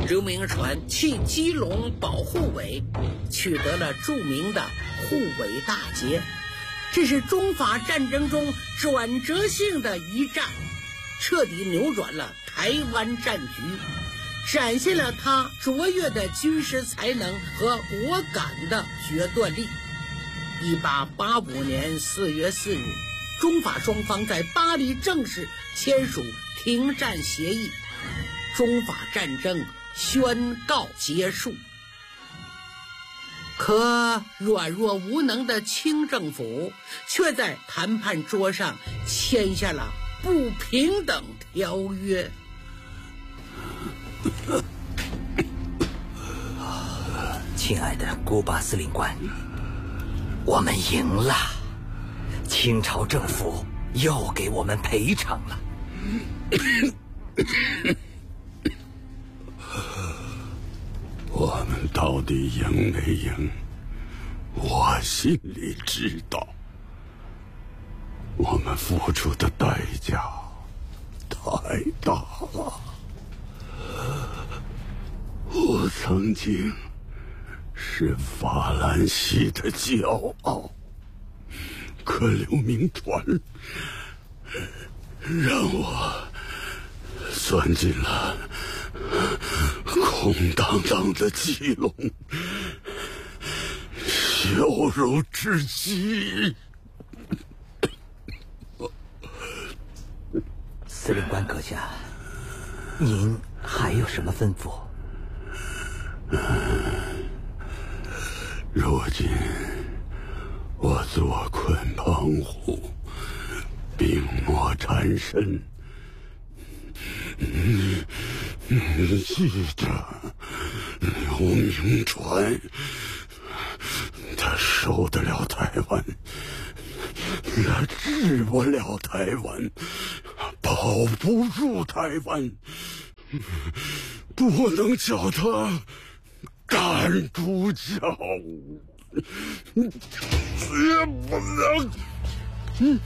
刘铭传弃基隆保护委，取得了著名的护委大捷。这是中法战争中转折性的一战，彻底扭转了台湾战局，展现了他卓越的军事才能和果敢的决断力。1885年4月4日，中法双方在巴黎正式签署停战协议，中法战争宣告结束。可软弱无能的清政府却在谈判桌上签下了不平等条约。 亲爱的古巴司令官，我们赢了，清朝政府又给我们赔偿了。 我们到底赢没赢，我心里知道。我们付出的代价太大了。我曾经是法兰西的骄傲，可刘铭传让我钻进了空荡荡的基隆，羞辱至极。 司令官阁下，您还有什么吩咐？ 如今我坐困澎湖，病魔缠身，你记着刘铭传，他收得了台湾，他治不了台湾，保不住台湾，不能叫他干主教，也不能。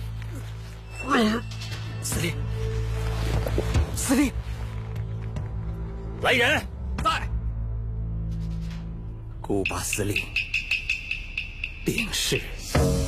司令，来人，在。古巴司令病逝。